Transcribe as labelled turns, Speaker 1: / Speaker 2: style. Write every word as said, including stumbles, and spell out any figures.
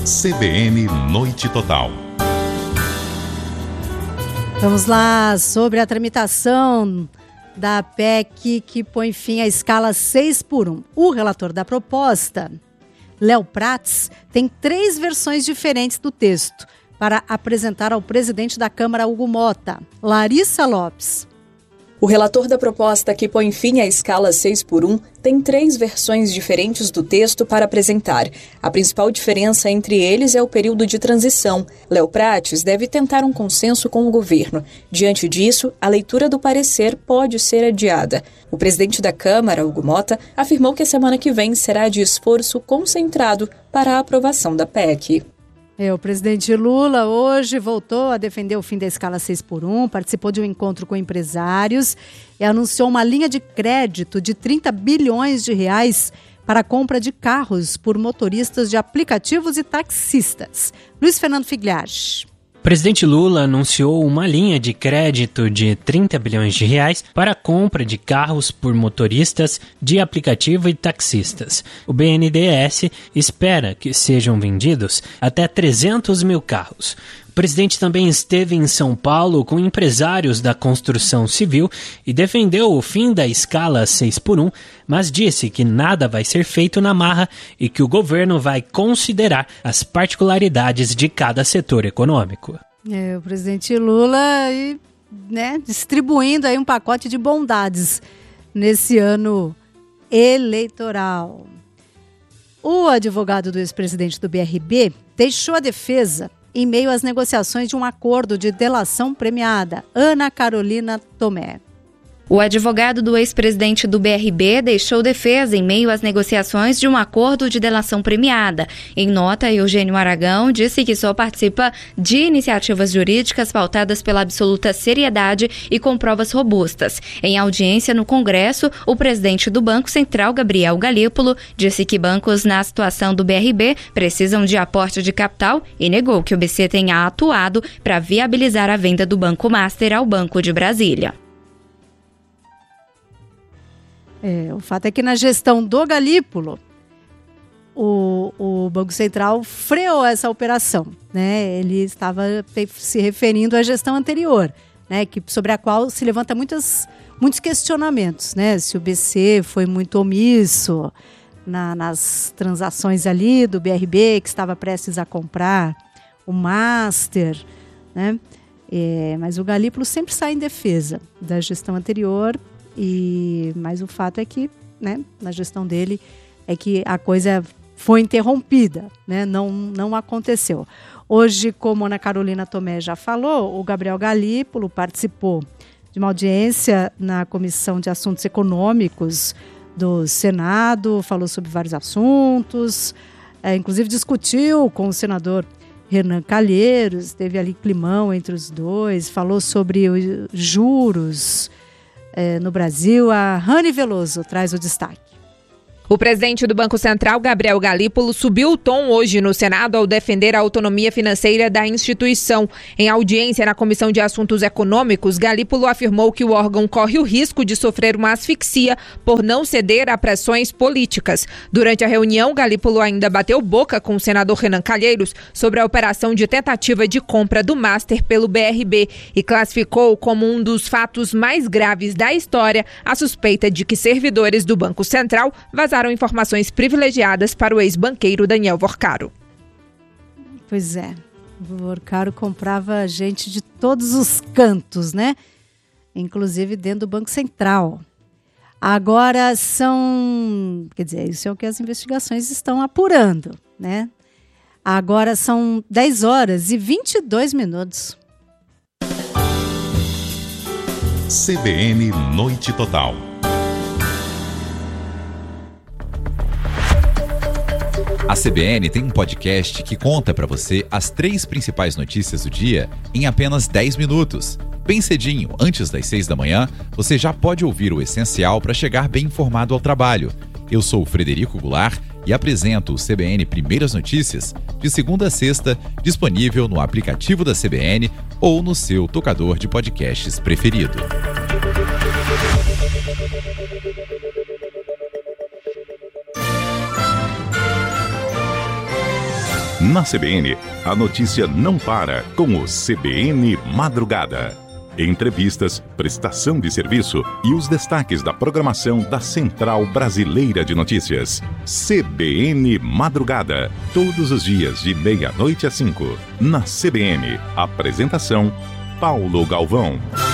Speaker 1: C B N Noite Total.
Speaker 2: Vamos lá, sobre a tramitação da P E C que põe fim à escala seis por um. O relator da proposta, Léo Prats, tem três versões diferentes do texto para apresentar ao presidente da Câmara, Hugo Mota. Larissa Lopes.
Speaker 3: O relator da proposta que põe fim à escala seis por um tem três versões diferentes do texto para apresentar. A principal diferença entre eles é o período de transição. Léo Prats deve tentar um consenso com o governo. Diante disso, a leitura do parecer pode ser adiada. O presidente da Câmara, Hugo Mota, afirmou que a semana que vem será de esforço concentrado para a aprovação da P E C.
Speaker 2: É, o presidente Lula hoje voltou a defender o fim da escala seis por um, participou de um encontro com empresários e anunciou uma linha de crédito de trinta bilhões de reais para a compra de carros por motoristas de aplicativos e taxistas. Luiz Fernando Figliacci.
Speaker 4: O presidente Lula anunciou uma linha de crédito de trinta bilhões de reais para a compra de carros por motoristas de aplicativo e taxistas. O B N D E S espera que sejam vendidos até trezentos mil carros. O presidente também esteve em São Paulo com empresários da construção civil e defendeu o fim da escala seis por um, mas disse que nada vai ser feito na marra e que o governo vai considerar as particularidades de cada setor econômico.
Speaker 2: É, o presidente Lula e, né, distribuindo aí um pacote de bondades nesse ano eleitoral. O advogado do ex-presidente do B R B deixou a defesa em meio às negociações de um acordo de delação premiada. Ana Carolina Tomé.
Speaker 5: O advogado do ex-presidente do B R B deixou defesa em meio às negociações de um acordo de delação premiada. Em nota, Eugênio Aragão disse que só participa de iniciativas jurídicas pautadas pela absoluta seriedade e com provas robustas. Em audiência no Congresso, o presidente do Banco Central, Gabriel Galípolo, disse que bancos na situação do B R B precisam de aporte de capital e negou que o B C tenha atuado para viabilizar a venda do Banco Master ao Banco de Brasília.
Speaker 2: É, o fato é que na gestão do Galípolo, o, o Banco Central freou essa operação, né? Ele estava se referindo à gestão anterior, né? Que, sobre a qual se levanta muitas, muitos questionamentos, né? Se o B C foi muito omisso na, nas transações ali do B R B, que estava prestes a comprar o Master, né? É, mas o Galípolo sempre sai em defesa da gestão anterior. E, mas o fato é que, né, na gestão dele, é que a coisa foi interrompida, né, não, não aconteceu. Hoje, como a Ana Carolina Tomé já falou, o Gabriel Galípolo participou de uma audiência na Comissão de Assuntos Econômicos do Senado, falou sobre vários assuntos, é, inclusive discutiu com o senador Renan Calheiros, teve ali climão entre os dois, falou sobre os juros É, no Brasil. A Rani Veloso traz o destaque.
Speaker 6: O presidente do Banco Central, Gabriel Galípolo, subiu o tom hoje no Senado ao defender a autonomia financeira da instituição. Em audiência na Comissão de Assuntos Econômicos, Galípolo afirmou que o órgão corre o risco de sofrer uma asfixia por não ceder a pressões políticas. Durante a reunião, Galípolo ainda bateu boca com o senador Renan Calheiros sobre a operação de tentativa de compra do Master pelo B R B e classificou como um dos fatos mais graves da história a suspeita de que servidores do Banco Central vazaram informações privilegiadas para o ex-banqueiro Daniel Vorcaro.
Speaker 2: Pois é, o Vorcaro comprava gente de todos os cantos, né? Inclusive dentro do Banco Central. Agora são, quer dizer, isso é o que as investigações estão apurando, né? Agora são dez horas e vinte e dois minutos.
Speaker 1: C B N Noite Total.
Speaker 7: A C B N tem um podcast que conta para você as três principais notícias do dia em apenas dez minutos. Bem cedinho, antes das seis da manhã, você já pode ouvir o essencial para chegar bem informado ao trabalho. Eu sou o Frederico Goulart e apresento o C B N Primeiras Notícias de segunda a sexta, disponível no aplicativo da C B N ou no seu tocador de podcasts preferido.
Speaker 1: Na C B N, a notícia não para com o C B N Madrugada. Entrevistas, prestação de serviço e os destaques da programação da Central Brasileira de Notícias. C B N Madrugada, todos os dias de meia-noite às cinco. Na C B N, apresentação Paulo Galvão.